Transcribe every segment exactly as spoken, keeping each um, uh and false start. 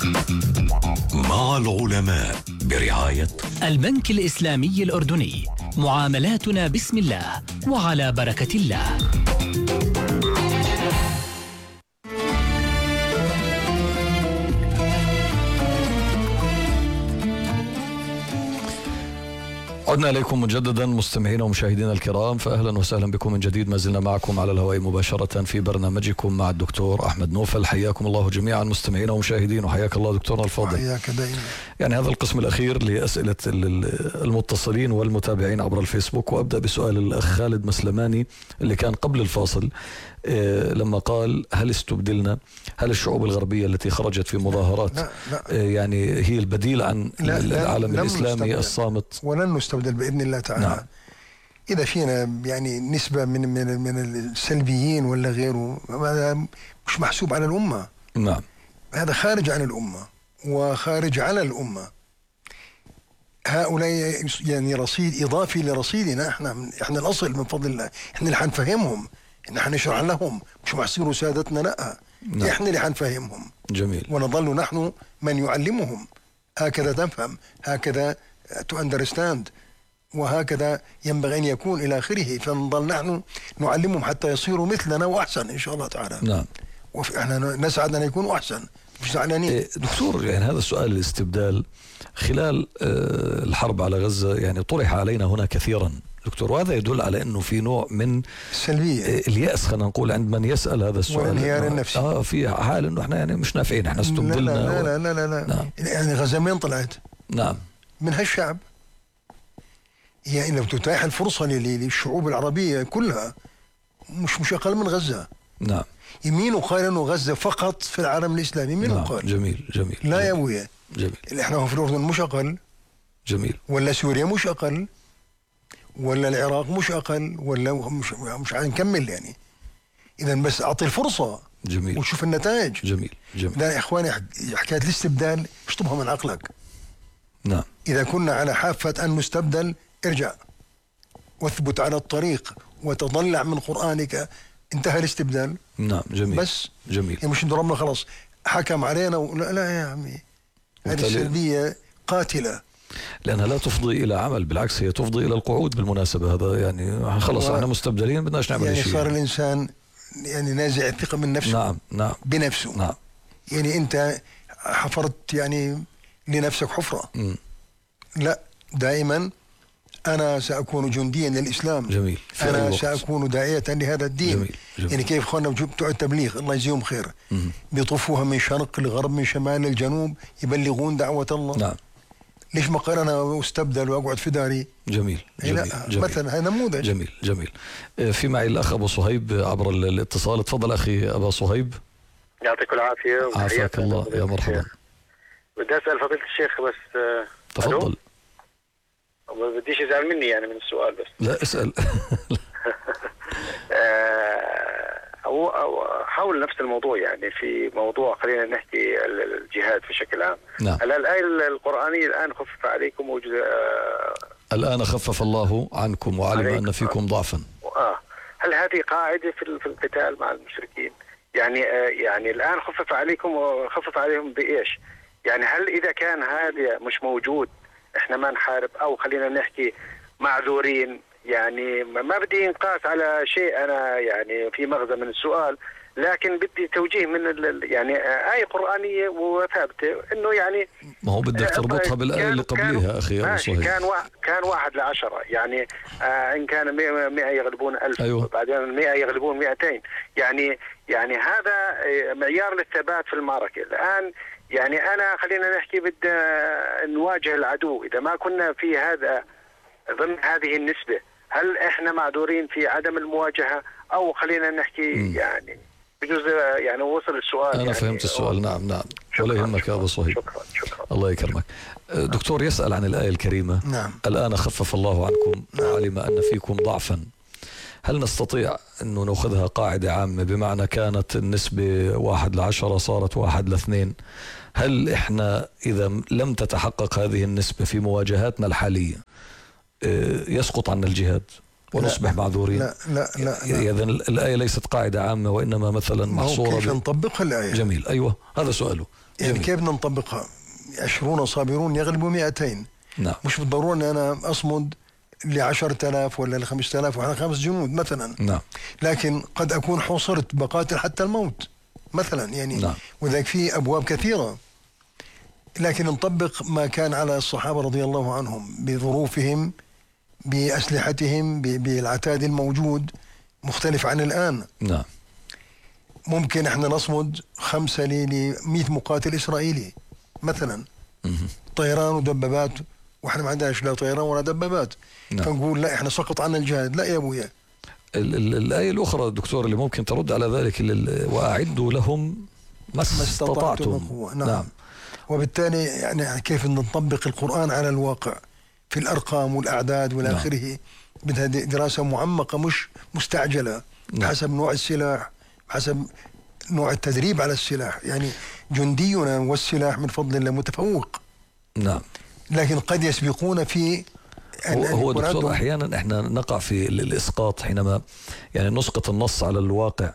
مع العلماء برعاية البنك الإسلامي الأردني. معاملاتنا بسم الله وعلى بركة الله. عدنا إليكم مجددا مستمعينا ومشاهدينا الكرام، فأهلا وسهلا بكم من جديد. ما زلنا معكم على الهواء مباشرة في برنامجكم مع الدكتور أحمد نوفل. حياكم الله جميعا مستمعينا ومشاهدين، وحياك الله دكتورنا الفاضل. حياك دائما. يعني هذا القسم الأخير لأسئلة المتصلين والمتابعين عبر الفيسبوك، وأبدأ بسؤال الأخ خالد مسلماني اللي كان قبل الفاصل لما قال: هل استبدلنا؟ هل الشعوب الغربية التي خرجت في مظاهرات لا لا يعني هي البديل عن لا العالم لا الإسلامي الصامت؟ ولن نستبدل بإذن الله تعالى. نعم. إذا فينا يعني نسبة من من من السلبيين ولا غيره، هذا مش محسوب على الأمة. نعم. هذا خارج عن الأمة وخارج على الأمة. هؤلاء يعني رصيد إضافي لرصيدنا. احنا احنا الأصل من فضل الله. احنا اللي حنفهمهم، احنا حنشرح لهم، مش محسيروا سادتنا. لا، نعم. احنا اللي حنفهمهم. جميل. ونظل نحن من يعلمهم. هكذا تفهم، هكذا to understand، وهكذا ينبغي أن يكون إلى آخره. فنظل نحن نعلمهم حتى يصيروا مثلنا وأحسن إن شاء الله تعالى. نعم. وإحنا نسعد أن يكونوا أحسن، مش زعلانين. دكتور، يعني هذا السؤال الاستبدال خلال الحرب على غزة يعني طرح علينا هنا كثيرا دكتور، وهذا يدل على أنه في نوع من السلبية، اليأس خلينا نقول عند من يسأل هذا السؤال، والانهيار النفسي. اه في حال انه احنا يعني مش نافعين، احنا استبدلنا. لا لا لا لا, لا, لا. نعم. يعني غزة من طلعت؟ نعم، من هالشعب. يعني لو تتاح الفرصة للشعوب العربية كلها، مش مش أقل من غزة. نعم. يمين قال انه غزة فقط في العالم الإسلامي؟ مين نعم. قال؟ جميل جميل. لا جميل. يا ابويا. جميل. احنا في الأردن مش أقل. جميل. ولا سوريا مش أقل، ولا العراق مش أقل، ولا مش مش هنكمل يعني. إذا بس أعطي الفرصة. جميل. وشوف النتائج. جميل جميل. لا يا إخواني، حكاية الاستبدال اشطبها من عقلك. نعم. إذا كنا على حافة أن نستبدل، ارجع واثبت على الطريق وتضلع من قرآنك. انتهى الاستبدال. نعم. جميل. بس جميل. يعني مش ضربنا خلاص حكم علينا و... لا, لا يا عمي، هذه السلبية قاتلة، لأنها لا تفضي إلى عمل، بالعكس هي تفضي إلى القعود. بالمناسبة هذا يعني خلص و... احنا مستبدلين، بدناش نعمل يعني شيء. صار يعني الإنسان يعني نازع الثقة من نفسه. نعم نعم. بنفسه. نعم. يعني أنت حفرت يعني لنفسك حفرة. م. لا، دائما أنا سأكون جنديا للإسلام. جميل. أنا سأكون داعية لهذا الدين. جميل. جميل. يعني كيف أخواننا بتوع التبليغ الله يجزيهم خير، بيطوفوها من شرق لغرب، من شمال للجنوب، يبلغون دعوة الله. نعم. ليش ما قال أنا أستبدل وأقعد في داري؟ جميل. جميل. جميل. مثلا هذا نموذج. جميل جميل. في معي الأخ أبو صهيب عبر الاتصال. تفضل أخي أبو صهيب. يعطيك العافية. عافاك الله. يا مرحبا. بدي أسأل فضيلة الشيخ بس. تفضل. ما بديش يزعل مني يعني من السؤال بس. لا اسأل. أو أو حول نفس الموضوع، يعني في موضوع خلينا نحكي الجهاد بشكل عام. نعم. الآية القرآنية الآن خفف عليكم وجد... الآن خفف الله عنكم وعلم أن فيكم ضعفا. آه هل هذه قاعدة في في القتال مع المشركين؟ يعني آه يعني الآن خفف عليكم وخفف عليهم بإيش؟ يعني هل إذا كان هذا مش موجود احنا ما نحارب، او خلينا نحكي معذورين؟ يعني ما بدي انقاس على شيء، انا يعني في مغزى من السؤال، لكن بدي توجيه من يعني آية قرآنية وثابتة انه يعني ما هو بدك تربطها بالآية اللي قبليها اخي ابو صهيب. كان واحد كان واحد لعشرة، يعني آه ان كان مئة يغلبون ألف. أيوة. بعدين مئة يغلبون مئتين. يعني يعني هذا معيار للثبات في المعركة. الآن يعني أنا خلينا نحكي بدنا نواجه العدو، إذا ما كنا في هذا ضمن هذه النسبة، هل إحنا معذورين في عدم المواجهة، أو خلينا نحكي م. يعني بجوز يعني وصل السؤال. أنا يعني فهمت السؤال. نعم نعم. ولا يهمك يا أبو صهيب. شكرا شكرا. الله يكرمك. دكتور يسأل عن الآية الكريمة. نعم. الآن خفف الله عنكم وعلم أن فيكم ضعفا. هل نستطيع أنه نأخذها قاعدة عامة، بمعنى كانت النسبة واحد لعشرة صارت واحد لاثنين؟ هل إحنا إذا لم تتحقق هذه النسبة في مواجهاتنا الحالية يسقط عنا الجهاد ونصبح لا معذورين؟ لا لا لا, لا. إذن الآية ليست قاعدة عامة، وإنما مثلا محصورة. كيف نطبقها الآية؟ جميل. أيوة هذا سؤاله. يعني جميل. كيف بدنا نطبقها؟ عشرون صابرون يغلبوا مئتين. نعم. مش بالضرورة أني أنا أصمد لعشرة آلاف ولا لخمسة آلاف وأنا خمس جنود مثلا. نعم. لكن قد أكون حوصرت بقاتل حتى الموت مثلا يعني. نعم. وذلك في أبواب كثيرة. لكن نطبق ما كان على الصحابة رضي الله عنهم بظروفهم بأسلحتهم بالعتاد الموجود مختلف عن الآن. نعم. ممكن احنا نصمد خمسة لمئة مقاتل إسرائيلي مثلا. مم. طيران ودبابات واحنا ما عندناش لا طيران ولا دبابات. نعم. فنقول لا احنا سقط عنا الجهاد. لا يا ابويا. ال- ال- الآية الأخرى دكتور اللي ممكن ترد على ذلك ال- وأعدوا لهم ما استطعتم. من قوة. نعم. نعم. وبالتالي يعني كيف نطبق القرآن على الواقع في الأرقام والأعداد والى نعم. آخره. بدها دراسة معمقة مش مستعجلة. نعم. بحسب نوع السلاح بحسب نوع التدريب على السلاح. يعني جندينا والسلاح من فضل الله متفوق. نعم. لكن قد يسبقون في هو, هو دكتور أحيانا إحنا نقع في ال- الإسقاط حينما يعني نسقط النص على الواقع.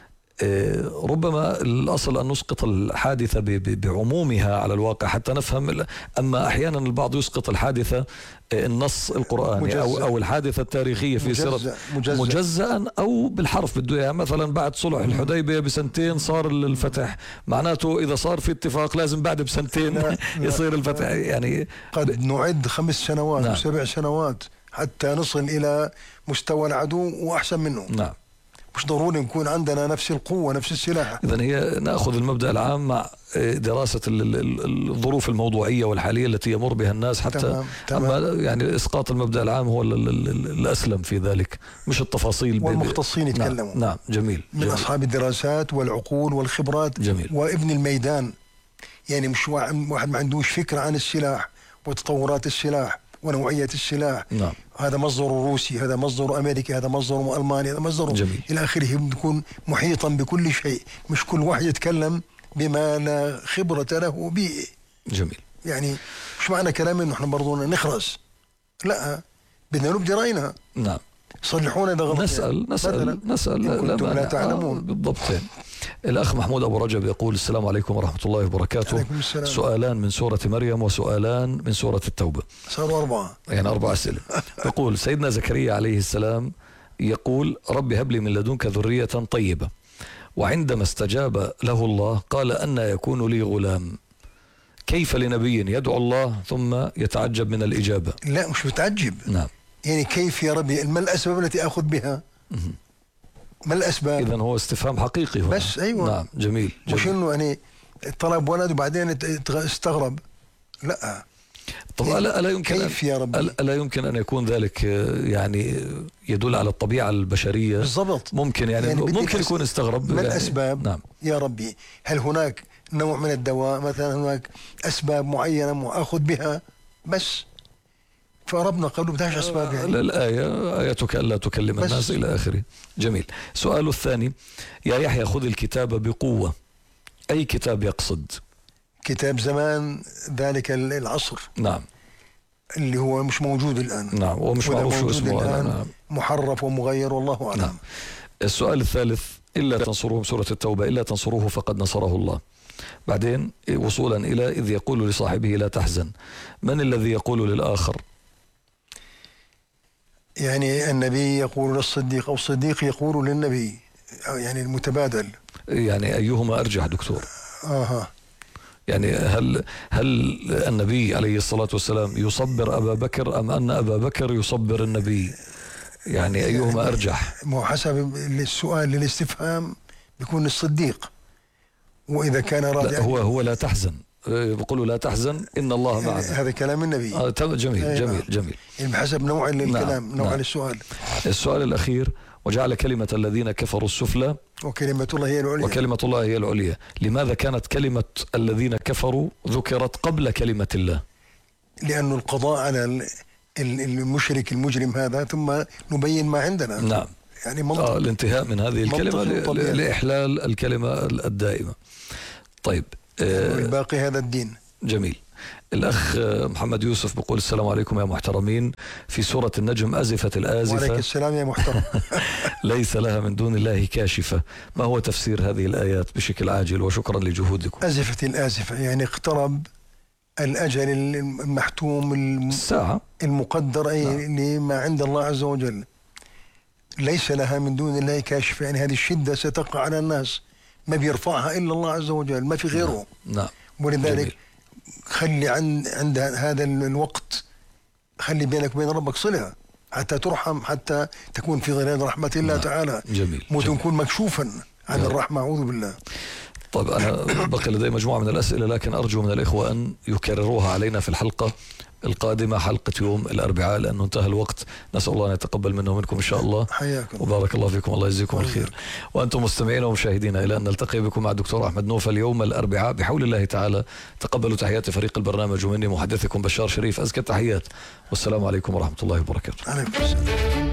آه، ربما الأصل أن نسقط الحادثة ب- ب- بعمومها على الواقع حتى نفهم ال- أما أحيانا البعض يسقط الحادثة آه، النص القرآني أو, أو الحادثة التاريخية في سيرة مجزأ مجزأ. مجزأ أو بالحرف بده يعني مثلا بعد صلح الحديبية بسنتين صار الفتح معناته إذا صار في اتفاق لازم بعد بسنتين لا لا يصير الفتح يعني قد نعد خمس سنوات نعم. وسبع سنوات حتى نصل إلى مستوى العدو وأحسن منه. نعم. مش ضروري نكون عندنا نفس القوة نفس السلاح. إذن هي نأخذ المبدأ العام مع دراسة ال- ال- الظروف الموضوعية والحالية التي يمر بها الناس حتى تمام. تمام. أما يعني إسقاط المبدأ العام هو ال- ال- ال- الأسلم في ذلك مش التفاصيل. ب- ب- والمختصين يتكلموا. نعم, نعم جميل. من جميل. أصحاب الدراسات والعقول والخبرات. جميل. وابن الميدان. يعني مش واحد واحد ما عندوش فكرة عن السلاح وتطورات السلاح ونوعية السلاح. نعم. هذا مصدر روسي هذا مصدر أمريكي هذا مصدر ألماني هذا مصدر جميل. إلى آخره. بيكون محيطا بكل شيء. مش كل واحد يتكلم بما لا خبرة له به. جميل. يعني مش معنى كلام إنه إحنا برضو نخرس. لا بدنا نبدي رأينا. نعم. صلحونا إذا غلط. نسأل نسأل نسأل إن كنتم لا مانع. تعلمون. آه بالضبط. الأخ محمود أبو رجب يقول السلام عليكم ورحمة الله وبركاته. عليكم السلام. سؤالان من سورة مريم وسؤالان من سورة التوبة. صاروا أربعة. يعني أربع أسئلة. يقول سيدنا زكريا عليه السلام يقول رب هب لي من لدنك ذرية طيبة وعندما استجاب له الله قال أن يكون لي غلام. كيف لنبي يدعو الله ثم يتعجب من الإجابة؟ لا مش متعجب. نعم. يعني كيف يا ربي ما الأسباب التي أخذ بها؟ ما الأسباب؟ إذن هو استفهام حقيقي هنا. بس أيوة. نعم جميل, جميل. مش إنه يعني طلب ولد وبعدين استغرب. لا. طب ألا, ألا يمكن كيف يا ربي؟ ألا, ألا يمكن أن يكون ذلك يعني يدل على الطبيعة البشرية؟ بالضبط. ممكن يعني, يعني ممكن يكون استغرب. ما يعني الأسباب؟ نعم. يا ربي هل هناك نوع من الدواء مثلا هناك أسباب معينة أخذ بها بس؟ فربنا قالوا بدهاش أسباب يعني. الآية آيتك ألا تكلم بس. الناس إلى آخره. جميل. سؤال الثاني يا يحيى خذ الكتاب بقوة أي كتاب يقصد؟ كتاب زمان ذلك العصر. نعم. اللي هو مش موجود الآن. نعم ومش معروف شو اسمه الآن. نعم. محرف ومغير والله أعلم. نعم. السؤال الثالث إلا تنصروه سورة التوبة إلا تنصروه فقد نصره الله. بعدين وصولا إلى إذ يقول لصاحبه لا تحزن من الذي يقول للآخر؟ يعني النبي يقول للصديق أو الصديق يقول للنبي يعني المتبادل. يعني أيهما أرجح دكتور؟ آها. يعني هل هل النبي عليه الصلاة والسلام يصبر أبا بكر أم أن أبا بكر يصبر النبي؟ يعني أيهما يعني أرجح؟ مو حسب السؤال للاستفهام بيكون الصديق. وإذا كان راضي هو هو لا تحزن بيقولوا لا تحزن إن الله معنا. هذا كلام النبي. آه جميل أيه جميل نعم. جميل. يعني بحسب نوع الكلام. نعم. نوع نعم. السؤال. السؤال الأخير وجعل كلمة الذين كفروا السفلى وكلمة الله هي العليا. وكلمة الله هي العليا. لماذا كانت كلمة الذين كفروا ذكرت قبل كلمة الله؟ لأنه القضاء على المشرك المجرم هذا ثم نبين ما عندنا. نعم. يعني منطق. آه الانتهاء من هذه الكلمة ل... لإحلال الكلمة الدائمة. طيب آه الباقي هذا الدين. جميل. الأخ محمد يوسف بيقول السلام عليكم يا محترمين، في سورة النجم أزفت الآزفة. وعليك السلام يا محترم. ليس لها من دون الله كاشفة، ما هو تفسير هذه الآيات بشكل عاجل وشكرا لجهودكم؟ أزفت الآزفة يعني اقترب الأجل المحتوم الساعة المقدر أي نعم. لما عند الله عز وجل. ليس لها من دون الله كاشفة يعني هذه الشدة ستقع على الناس، ما بيرفعها إلا الله عز وجل، ما في غيره. نعم, نعم. ولذلك جميل. خلي عند عند هذا الوقت خلي بينك وبين ربك صلة حتى ترحم، حتى تكون في ظلال رحمة الله نعم. تعالى. جميل. مو جميل. تكون مكشوفا عن نعم. الرحمة، أعوذ بالله. طيب أنا بقي لدي مجموعة من الأسئلة، لكن أرجو من الإخوة أن يكرروها علينا في الحلقة القادمة، حلقة يوم الأربعاء، لأنه انتهى الوقت. نسأل الله أن يتقبل منا ومنكم إن شاء الله. حياكم وبارك الله فيكم، الله يجزيكم الخير. وأنتم مستمعينا ومشاهدينا، إلى أن نلتقي بكم مع الدكتور أحمد نوفل يوم الأربعاء بحول الله تعالى. تقبلوا تحيات فريق البرنامج ومني محدثكم بشار شريف، أزكى التحيات، والسلام عليكم ورحمة الله وبركاته. عليكم السلام.